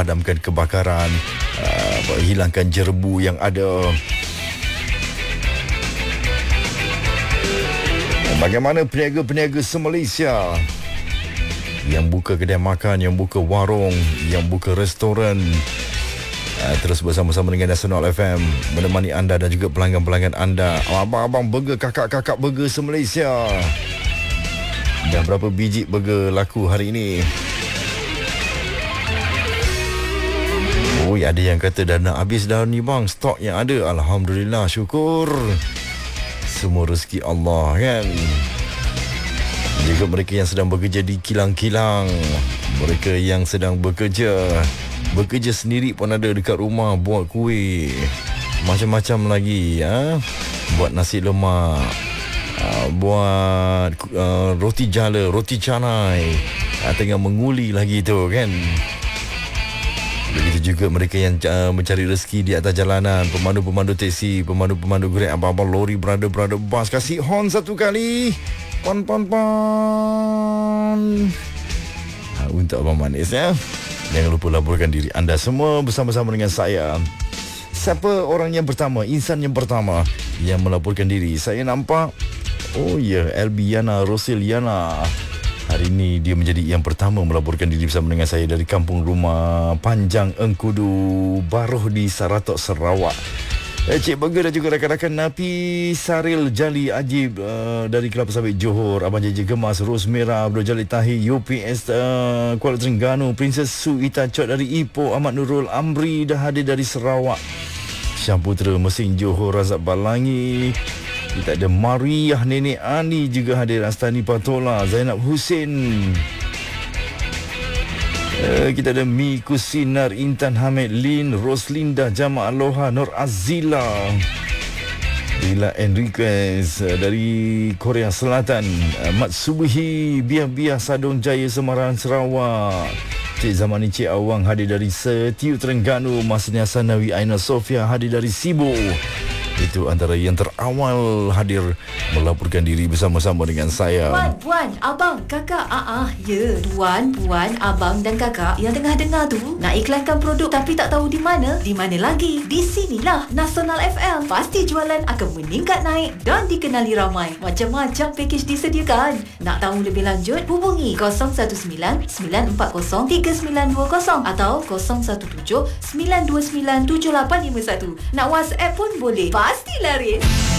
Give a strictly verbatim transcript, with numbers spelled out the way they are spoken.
padamkan kebakaran, uh, hilangkan jerbu yang ada. Bagaimana peniaga-peniaga se-Malaysia yang buka kedai makan, yang buka warung, yang buka restoran, uh, terus bersama-sama dengan Nasional F M menemani anda dan juga pelanggan-pelanggan anda. Abang-abang burger, kakak-kakak burger se-Malaysia. Dan berapa biji burger laku hari ini? Oh, ada yang kata dah nak habis dah ni bang, stok yang ada. Alhamdulillah, syukur. Semua rezeki Allah kan. Juga mereka yang sedang bekerja di kilang-kilang, mereka yang sedang bekerja Bekerja sendiri pun ada dekat rumah, buat kuih, macam-macam lagi ya. Buat nasi lemak, uh, buat uh, roti jala, roti canai, uh, tengah menguli lagi tu kan. Begitu juga mereka yang uh, mencari rezeki di atas jalanan, pemandu-pemandu teksi, pemandu-pemandu Grab, abang-abang lori, brother-brother bus. Kasih horn satu kali. Pon pon pon. Ha, untuk abang manis ya. Jangan lupa laporkan diri anda semua bersama-sama dengan saya. Siapa orang yang pertama, insan yang pertama yang melaporkan diri? Saya nampak, oh ya, Elbiana Rosiliana. Hari ini dia menjadi yang pertama melaporkan diri bersama dengan saya dari kampung rumah Panjang Engkudu Baruh di Saratok, Sarawak. Eh, Cik Burger dan juga rakan-rakan Napi Saril Jali Ajib uh, dari Kelapa Sawit Johor, Abang J J Gemas, Ros Merah, Abdul Jalil Tahir, U P S uh, Kuala Terengganu, Princess Su Ita Chot dari Ipoh, Ahmad Nurul Amri dah hadir dari Sarawak, Syah Putra Mesin Johor, Razak Balangi. Kita ada Mariah Nenek Ani juga hadir, Astani Patola, Zainab Hussein. Uh, kita ada Miku Sinar, Intan Hamid, Lin, Roslinda, Jama Aloha, Nur Azila, Lila Enriquez uh, dari Korea Selatan, uh, Mat Subuhi, Biah-Biah Sadong Jaya, Semarang, Sarawak. Cik Zamani Cik Awang hadir dari Setiu Terengganu, Masnya Sanawi Aina Sofia hadir dari Sibu. Itu antara yang terawal hadir melaporkan diri bersama-sama dengan saya. Puan, puan, abang, kakak. Ah, ah, ya. Tuan, puan, abang dan kakak yang tengah dengar tu nak iklankan produk tapi tak tahu di mana? Di mana lagi? Di sinilah Nasional F M. Pasti jualan akan meningkat naik dan dikenali ramai. Macam-macam pakej disediakan. Nak tahu lebih lanjut? Hubungi kosong satu sembilan sembilan empat kosong tiga sembilan dua kosong atau kosong satu tujuh sembilan dua sembilan tujuh lapan lima satu. Nak WhatsApp pun boleh. Pasti laris.